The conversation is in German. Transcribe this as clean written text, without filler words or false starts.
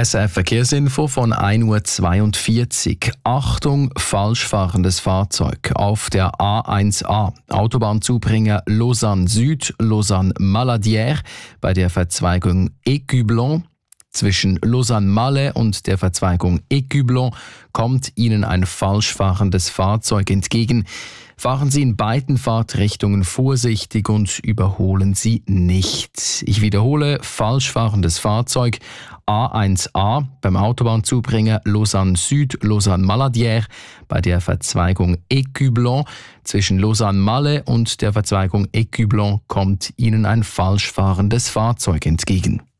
SRF Verkehrsinfo von 1:42 Uhr. Achtung, falsch fahrendes Fahrzeug auf der A1A. Autobahnzubringer Lausanne Süd, Lausanne Maladière bei der Verzweigung Écublens. Zwischen Lausanne-Malais und der Verzweigung Écublens kommt Ihnen ein falsch fahrendes Fahrzeug entgegen. Fahren Sie in beiden Fahrtrichtungen vorsichtig und überholen Sie nicht. Ich wiederhole, falsch fahrendes Fahrzeug A1A beim Autobahnzubringer Lausanne Süd, Lausanne Maladière bei der Verzweigung Écublens. Zwischen Lausanne-Malais und der Verzweigung Écublens kommt Ihnen ein falsch fahrendes Fahrzeug entgegen.